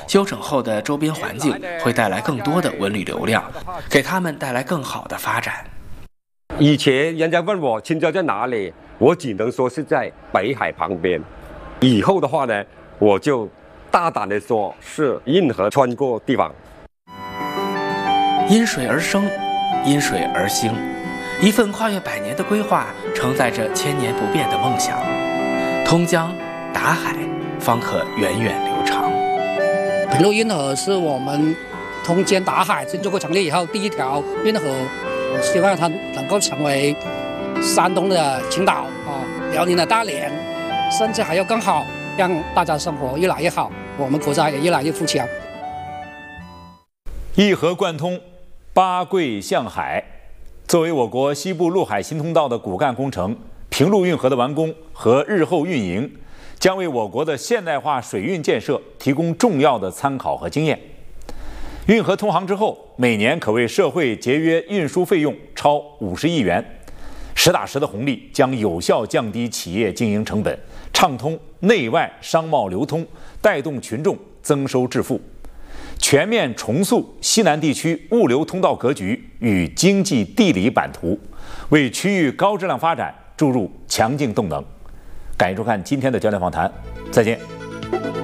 修整后的周边环境会带来更多的文旅流量，给他们带来更好的发展。 以前人家问我青椒在哪里，我只能说是在北海旁边。以后的话呢，我就大胆地说是运河穿过地方。 因水而生，因水而兴，一份跨越100年的规划，承载着千年不变的梦想。通江达海，方可源远流长。 平陆运河是我们通江达海新中国成立以后第一条运河，我希望它能够成为山东的青岛辽宁的大连，甚至还要更好，让大家生活越来越好，我们国家也越来越富强。 一河贯通，八桂向海。作为我国西部陆海新通道的骨干工程，平陆运河的完工和日后运营，将为我国的现代化水运建设提供重要的参考和经验。运河通航之后，每年可为社会节约运输费用超50亿元，实打实的红利将有效降低企业经营成本，畅通内外商贸流通，带动群众增收致富，全面重塑西南地区物流通道格局与经济地理版图，为区域高质量发展注入强劲动能。感谢收看今天的焦点访谈，再见。